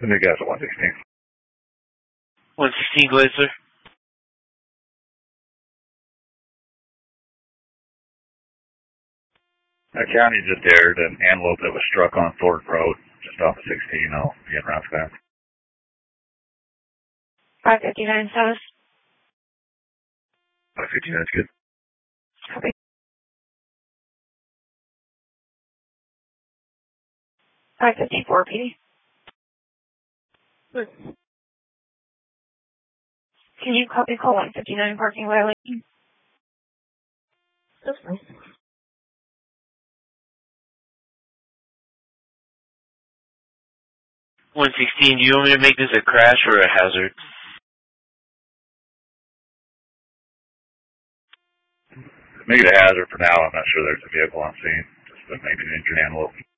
The new guys at 116. 116, go ahead, sir. County just aired an antelope that was struck on Thornton Road, just off of 16. I'll be in route fast. 559 South. 559, that's good. Copy. 554 PD. Can you copy call 159 parking violation? That's fine. 116, do you want me to make this a crash or a hazard? Make it a hazard for now. I'm not sure there's a vehicle on scene. Just maybe an injured antelope.